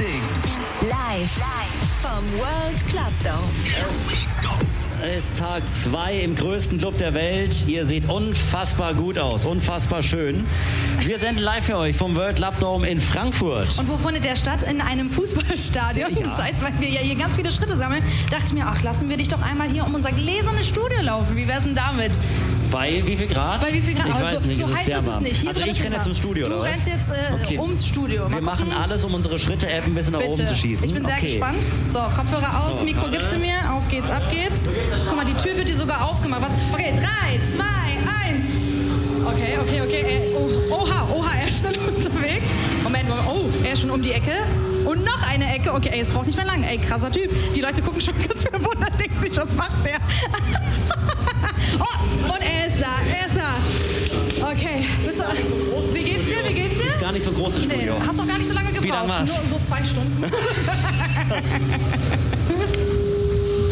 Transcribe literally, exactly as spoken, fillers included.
Ding. Live vom World Club Dome. Here we go. Es ist Tag zwei im größten Club der Welt. Ihr seht unfassbar gut aus, unfassbar schön. Wir senden live für euch vom World Club Dome in Frankfurt. Und wo findet der statt? In einem Fußballstadion. Ja. Das heißt, weil wir ja hier ganz viele Schritte sammeln, dachte ich mir, ach, lassen wir dich doch einmal hier um unser gläsernes Studio laufen. Wie wär's denn damit? Bei wie viel Grad? Bei wie viel Grad? Ich Aber weiß so, nicht, so es ist heiß sehr ist es warm. nicht. Hier also drin ich ist renne es zum warm. Studio, du oder was? Du rennst jetzt äh, Okay. ums Studio. Mal Wir machen gucken. alles, um unsere Schritte-App ein bisschen nach Bitte. oben zu schießen. Ich bin sehr okay. gespannt. So, Kopfhörer aus, So, Mikro warte. gibst du mir. Auf geht's, ab geht's. Guck mal, die Tür wird dir sogar aufgemacht. Was? Okay, drei, zwei, eins. Okay, okay, okay. Äh, oh, oha, oha, er ist schnell unterwegs. Moment, Moment. Oh, er ist schon um die Ecke. Und noch eine Ecke. Okay, ey, es braucht nicht mehr lang. Ey, krasser Typ. Die Leute gucken schon ganz verwundert, denken sich, was macht der? Oh, und er ist da, er ist da. Okay, bist du, wie geht's dir, wie geht's dir? Ist gar nicht so ein großes Nee, Studio. hast doch gar nicht so lange gebraucht. Wie lang war's? Nur so zwei Stunden.